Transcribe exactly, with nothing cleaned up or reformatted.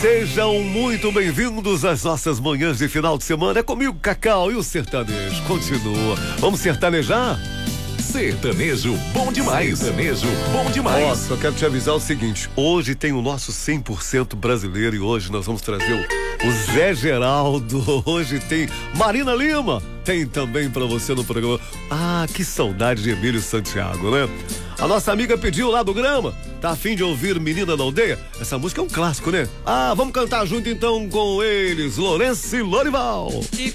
Sejam muito bem-vindos às nossas manhãs de final de semana. É comigo, Cacau, e o sertanejo continua. Vamos sertanejar? Sertanejo bom demais. Sertanejo bom demais. Ó, só quero te avisar o seguinte: hoje tem o nosso cem por cento brasileiro e hoje nós vamos trazer o, o Zé Geraldo. Hoje tem Marina Lima. Tem também pra você no programa. Ah, que saudade de Emílio Santiago, né? A nossa amiga pediu lá do Grama. Tá a fim de ouvir Menina da Aldeia? Essa música é um clássico, né? Ah, vamos cantar junto então com eles, Lourenço e Lorival.